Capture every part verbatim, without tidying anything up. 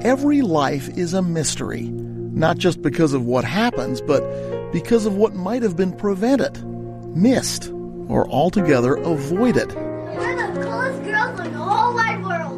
every life is a mystery, not just because of what happens, but because of what might have been prevented, missed, or altogether avoided. We're the coolest girls in the whole wide world.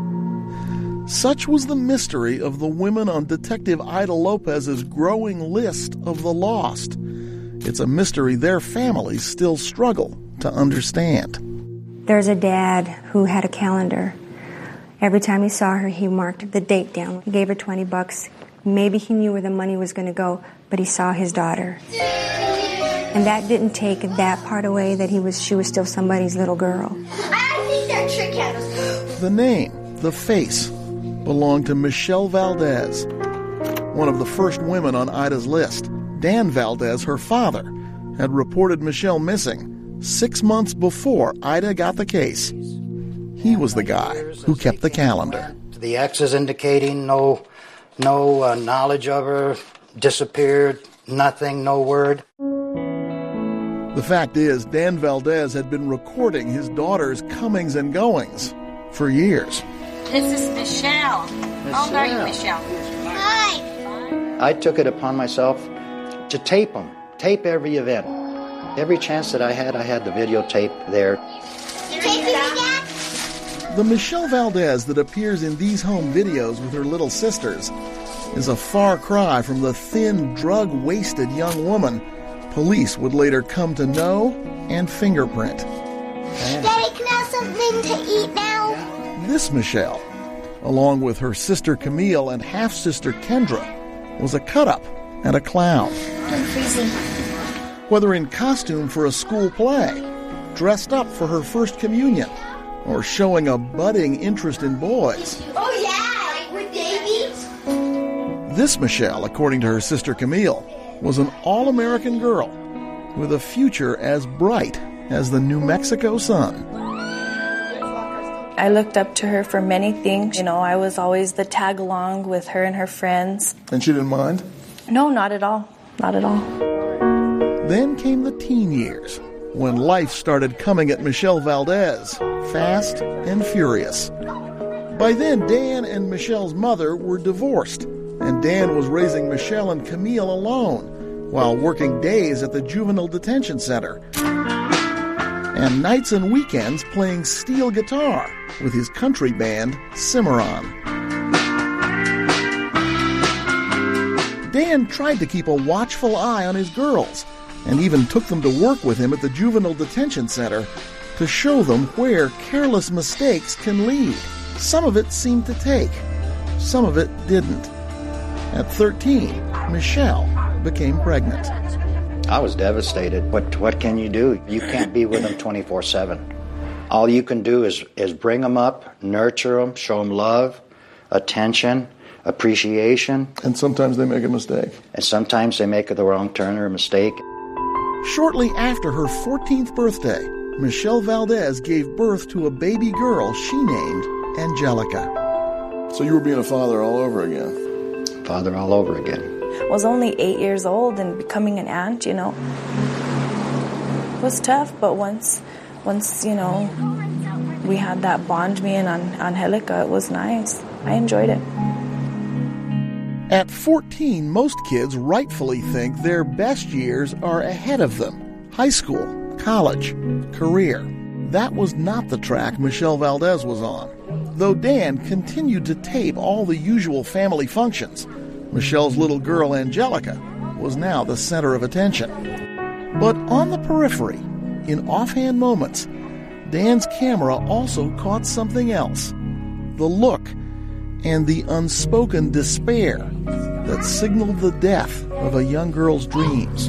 Such was the mystery of the women on Detective Ida Lopez's growing list of the lost. It's a mystery their families still struggle to understand. There's a dad who had a calendar. Every time he saw her, he marked the date down. He gave her twenty bucks. Maybe he knew where the money was going to go, but he saw his daughter. And that didn't take that part away, that he was, she was still somebody's little girl. I think they're trick handles. The name, the face, belonged to Michelle Valdez, one of the first women on Ida's list. Dan Valdez, her father, had reported Michelle missing six months before Ida got the case. He was the guy who kept the calendar. The X is indicating no, no uh, knowledge of her, disappeared, nothing, no word. The fact is, Dan Valdez had been recording his daughter's comings and goings for years. This is Michelle. How old are you, Michelle? Hi. I took it upon myself to tape them, tape every event. Every chance that I had, I had the videotape there. You taping me, Dad? The Michelle Valdez that appears in these home videos with her little sisters is a far cry from the thin, drug-wasted young woman police would later come to know and fingerprint. Daddy, can I have something to eat now? This Michelle, along with her sister Camille and half-sister Kendra, was a cut-up and a clown. I'm freezing. Whether in costume for a school play, dressed up for her first communion, or showing a budding interest in boys. Oh, yeah, like we're babies. This Michelle, according to her sister Camille, was an all-American girl with a future as bright as the New Mexico sun. I looked up to her for many things. You know, I was always the tag-along with her and her friends. And she didn't mind? No, not at all. Not at all. Then came the teen years, when life started coming at Michelle Valdez, fast and furious. By then, Dan and Michelle's mother were divorced, and Dan was raising Michelle and Camille alone while working days at the juvenile detention center, and nights and weekends playing steel guitar with his country band, Cimarron. Dan tried to keep a watchful eye on his girls, and even took them to work with him at the juvenile detention center to show them where careless mistakes can lead. Some of it seemed to take, some of it didn't. At thirteen, Michelle became pregnant. I was devastated. What what can you do? You can't be with them twenty-four seven. All you can do is, is bring them up, nurture them, show them love, attention, appreciation. And sometimes they make a mistake. And sometimes they make the wrong turn or a mistake. Shortly after her fourteenth birthday, Michelle Valdez gave birth to a baby girl she named Angelica. So you were being a father all over again? Father all over again. I was only eight years old and becoming an aunt, you know. It was tough, but once, once you know, we had that bond, me and Angelica, it was nice. I enjoyed it. At fourteen, most kids rightfully think their best years are ahead of them. High school, college, career. That was not the track Michelle Valdez was on. Though Dan continued to tape all the usual family functions, Michelle's little girl Angelica was now the center of attention. But on the periphery, in offhand moments, Dan's camera also caught something else. The look and the unspoken despair that signaled the death of a young girl's dreams.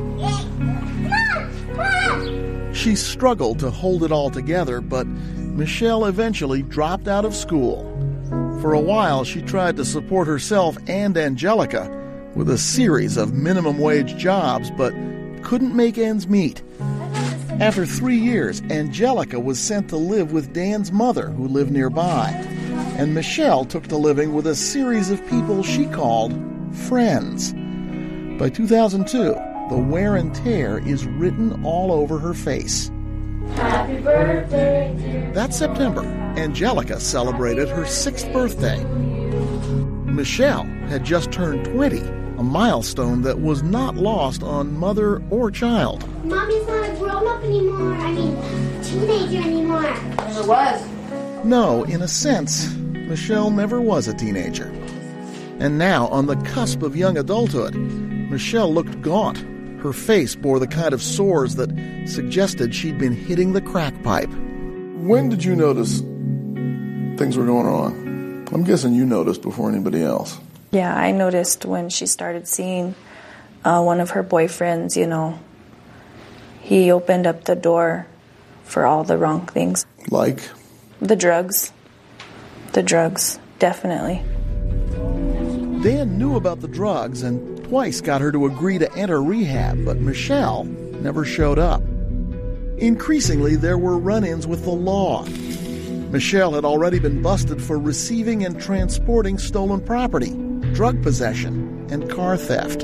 She struggled to hold it all together, but Michelle eventually dropped out of school. For a while, she tried to support herself and Angelica with a series of minimum wage jobs, but couldn't make ends meet. After three years, Angelica was sent to live with Dan's mother, who lived nearby, and Michelle took to living with a series of people she called friends. By two thousand two, the wear and tear is written all over her face. Happy birthday, dear. That September, Angelica celebrated her sixth birthday. Michelle had just turned twenty, a milestone that was not lost on mother or child. Mommy's not a grown-up anymore. I mean, teenager anymore. Never was. No, in a sense, Michelle never was a teenager. And now, on the cusp of young adulthood, Michelle looked gaunt. Her face bore the kind of sores that suggested she'd been hitting the crack pipe. When did you notice things were going wrong? I'm guessing you noticed before anybody else. Yeah, I noticed when she started seeing uh, one of her boyfriends, you know, he opened up the door for all the wrong things. Like? The drugs. The drugs, definitely. Dan knew about the drugs and twice got her to agree to enter rehab, but Michelle never showed up. Increasingly, there were run-ins with the law. Michelle had already been busted for receiving and transporting stolen property, drug possession, and car theft.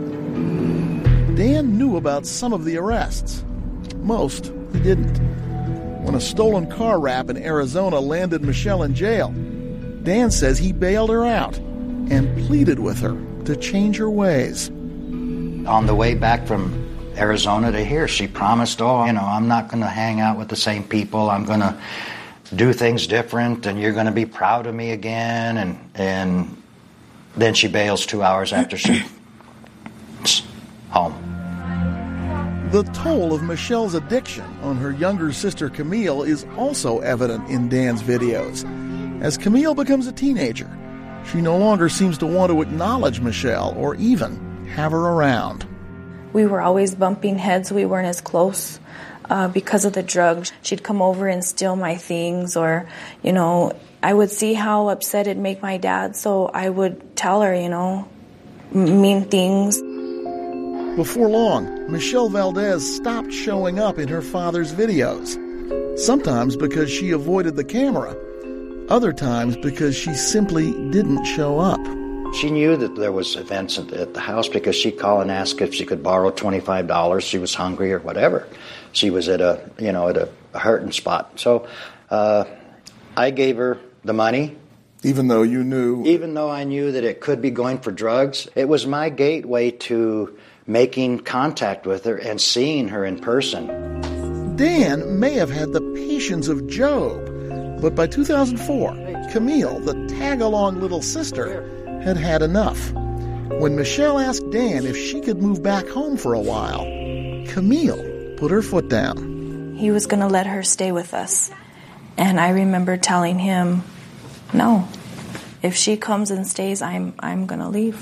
Dan knew about some of the arrests. Most he didn't. When a stolen car rap in Arizona landed Michelle in jail, Dan says he bailed her out and pleaded with her to change her ways. On the way back from Arizona to here, she promised, oh, you know, I'm not going to hang out with the same people. I'm going to do things different, and you're going to be proud of me again. And and then she bails two hours after she's home. The toll of Michelle's addiction on her younger sister Camille is also evident in Dan's videos. As Camille becomes a teenager, she no longer seems to want to acknowledge Michelle or even have her around. We were always bumping heads. We weren't as close uh, because of the drugs. She'd come over and steal my things, or, you know, I would see how upset it'd make my dad, so I would tell her, you know, mean things. Before long, Michelle Valdez stopped showing up in her father's videos. Sometimes because she avoided the camera, other times because she simply didn't show up. She knew that there was events at the, at the house because she'd call and ask if she could borrow twenty-five dollars. She was hungry or whatever. She was at a, you know, at a, a hurting spot. So uh, I gave her the money. Even though you knew? Even though I knew that it could be going for drugs. It was my gateway to making contact with her and seeing her in person. Dan may have had the patience of Job, but by two thousand four, Camille, the tag-along little sister, had had enough. When Michelle asked Dan if she could move back home for a while, Camille put her foot down. He was going to let her stay with us. And I remember telling him, no, if she comes and stays, I'm I'm going to leave.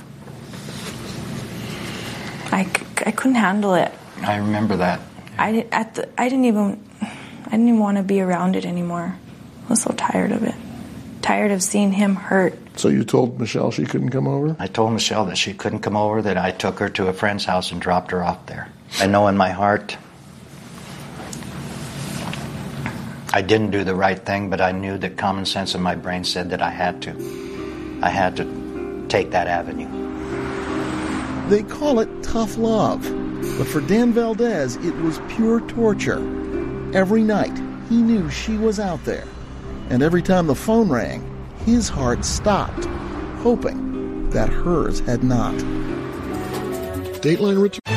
I, I couldn't handle it. I remember that. I, at the, I didn't even I didn't even want to be around it anymore. I was so tired of it. Tired of seeing him hurt. So you told Michelle she couldn't come over? I told Michelle that she couldn't come over, that I took her to a friend's house and dropped her off there. I know in my heart I didn't do the right thing, but I knew that common sense in my brain said that I had to. I had to take that avenue. They call it tough love, but for Dan Valdez, it was pure torture. Every night, he knew she was out there, and every time the phone rang, his heart stopped, hoping that hers had not. Dateline Richard.